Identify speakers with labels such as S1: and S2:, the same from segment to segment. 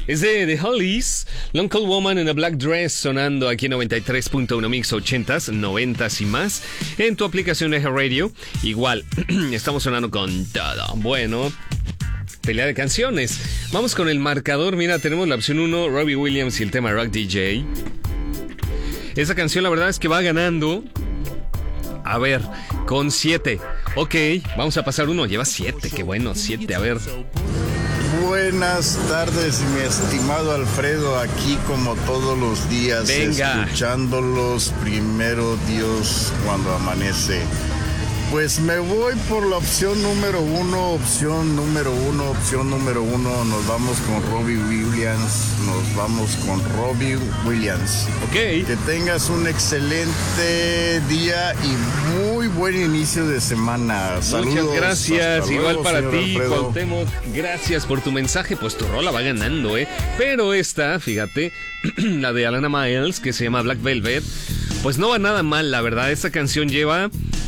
S1: Es de The Hollies, Long Cold Woman in a Black Dress, sonando aquí en 93.1 Mix 80s, 90s y más, en tu aplicación de Radio. Igual, estamos sonando con todo. Bueno, pelea de canciones. Vamos con el marcador. Mira, tenemos la opción 1, Robbie Williams y el tema Rock DJ. Esa canción la verdad es que va ganando. A ver, con 7. Ok, vamos a pasar uno. Lleva 7, qué bueno, 7, a ver.
S2: Buenas tardes, mi estimado Alfredo, aquí como todos los días.
S1: Venga.
S2: Escuchándolos primero Dios cuando amanece. Pues me voy por la opción número uno. Nos vamos con Robbie Williams.
S1: Ok.
S2: Que tengas un excelente día y muy buen inicio de semana. Saludos.
S1: Muchas gracias.
S2: Hasta
S1: Igual
S2: luego,
S1: para
S2: señor
S1: ti,
S2: Alfredo.
S1: Cuauhtémoc. Gracias por tu mensaje. Pues tu rola va ganando, Pero esta, fíjate, la de Alana Miles, que se llama Black Velvet, pues no va nada mal, la verdad. Esta canción lleva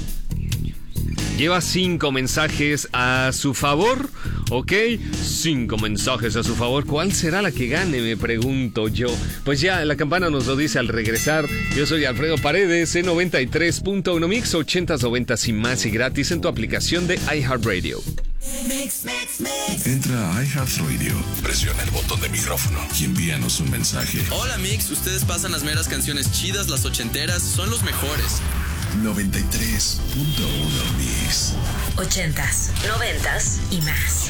S1: 5 mensajes a su favor, ¿ok? 5 mensajes a su favor. ¿Cuál será la que gane? Me pregunto yo. Pues ya, la campana nos lo dice al regresar. Yo soy Alfredo Paredes en 93.1 Mix 80s, 90s y más, y gratis en tu aplicación de iHeartRadio.
S3: Entra a iHeartRadio, presiona el botón de micrófono y envíanos un mensaje.
S4: Hola Mix, ustedes pasan las meras canciones chidas, las ochenteras, son los mejores.
S3: 93.1 Mix
S5: 80s, 90s y más.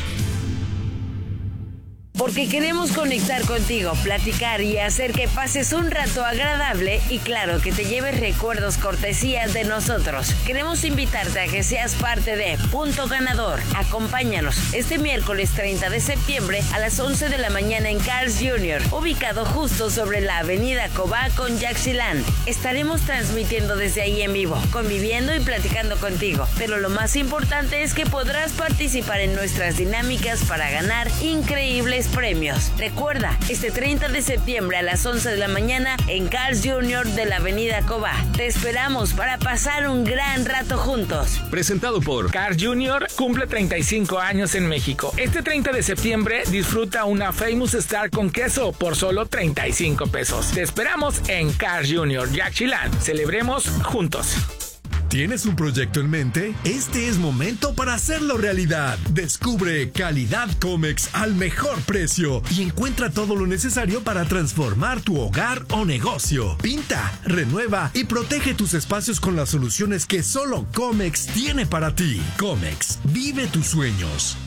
S5: Porque queremos conectar contigo, platicar y hacer que pases un rato agradable y claro, que te lleves recuerdos cortesías de nosotros. Queremos invitarte a que seas parte de Punto Ganador. Acompáñanos este miércoles 30 de septiembre a las 11 de la mañana en Carl's Jr., ubicado justo sobre la avenida Cobá con Yaxchilán. Estaremos transmitiendo desde ahí en vivo, conviviendo y platicando contigo. Pero lo más importante es que podrás participar en nuestras dinámicas para ganar increíbles premios. Recuerda, este 30 de septiembre a las 11 de la mañana en Carl's Jr. de la avenida Cobá. Te esperamos para pasar un gran rato juntos.
S1: Presentado por
S6: Carl's Jr. cumple 35 años en México. Este 30 de septiembre disfruta una Famous Star con queso por solo 35 pesos. Te esperamos en Carl's Jr. Yaxchilán. Celebremos juntos.
S7: ¿Tienes un proyecto en mente? Este es momento para hacerlo realidad. Descubre Calidad Comex al mejor precio y encuentra todo lo necesario para transformar tu hogar o negocio. Pinta, renueva y protege tus espacios con las soluciones que solo Comex tiene para ti. Comex, vive tus sueños.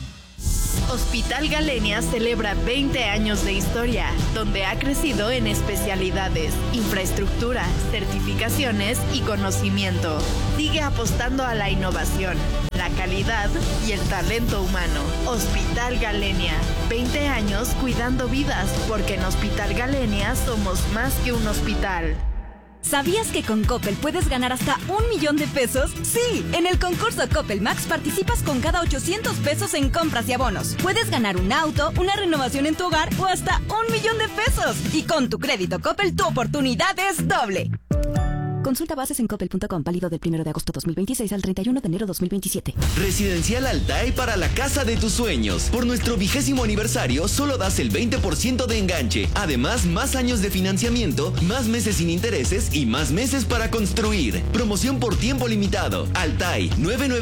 S8: Hospital Galenia celebra 20 años de historia, donde ha crecido en especialidades, infraestructura, certificaciones y conocimiento. Sigue apostando a la innovación, la calidad y el talento humano. Hospital Galenia, 20 años cuidando vidas, porque en Hospital Galenia somos más que un hospital.
S9: ¿Sabías que con Coppel puedes ganar hasta 1 millón de pesos? Sí, en el concurso Coppel Max participas con cada 800 pesos en compras y abonos. Puedes ganar un auto, una renovación en tu hogar o hasta 1 millón de pesos. Y con tu crédito Coppel, tu oportunidad es doble. Consulta bases en coppel.com, válido del 1 de agosto 2026 al 31 de enero 2027.
S10: Residencial Altai para la casa de tus sueños. Por nuestro 20º aniversario, solo das el 20% de enganche. Además, más años de financiamiento, más meses sin intereses y más meses para construir. Promoción por tiempo limitado. Altai,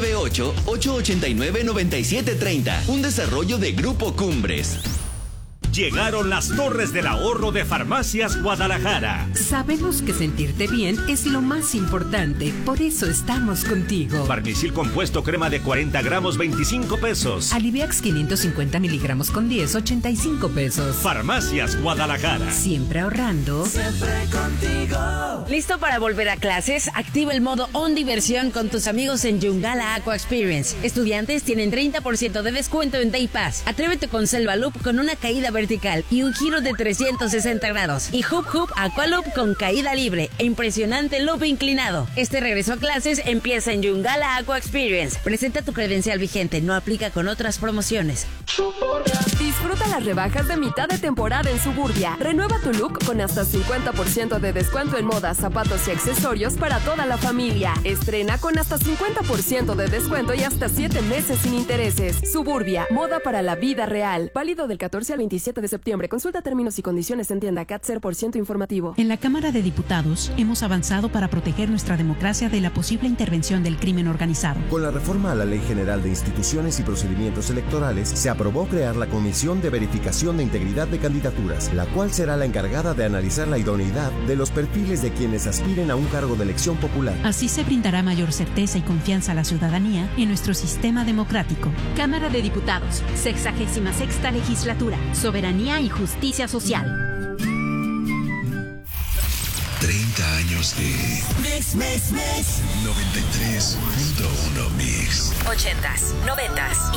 S10: 998-889-9730. Un desarrollo de Grupo Cumbres.
S11: Llegaron las Torres del Ahorro de Farmacias Guadalajara.
S12: Sabemos que sentirte bien es lo más importante, por eso estamos contigo.
S11: Barnicil compuesto crema de 40 gramos, 25 pesos.
S12: Aliviax 550 miligramos con 10, 85 pesos.
S11: Farmacias Guadalajara.
S12: Siempre ahorrando.
S5: Siempre contigo. ¿Listo para volver a clases? Activa el modo On Diversión con tus amigos en Yungala Aqua Experience. Estudiantes tienen 30% de descuento en Day Pass. Atrévete con Selva Loop con una caída vertical y un giro de 360 grados. Y Hoop Hoop Aqualoop con caída libre e impresionante loop inclinado. Este regreso a clases empieza en Yungala Aqua Experience. Presenta tu credencial vigente, no aplica con otras promociones.
S9: Disfruta la
S13: las rebajas de mitad de temporada en Suburbia. Renueva tu look con hasta 50% de descuento en moda, zapatos y accesorios para toda la familia. Estrena con hasta 50% de descuento y hasta 7 meses sin intereses. Suburbia, moda para la vida real. Válido del 14 al 27 de septiembre. Consulta términos y condiciones en tienda CAT 0% informativo.
S14: En la Cámara de Diputados hemos avanzado para proteger nuestra democracia de la posible intervención del crimen organizado.
S15: Con la reforma a la Ley General de Instituciones y Procedimientos Electorales, se aprobó crear la Comisión de Verificación de Integridad de Candidaturas, la cual será la encargada de analizar la idoneidad de los perfiles de quienes aspiren a un cargo de elección popular.
S14: Así se brindará mayor certeza y confianza a la ciudadanía en nuestro sistema democrático.
S16: Cámara de Diputados, 66ª Legislatura, Soberanía y Justicia Social.
S3: 30 años de Mix 93.1 Mix.
S5: 80s, 90s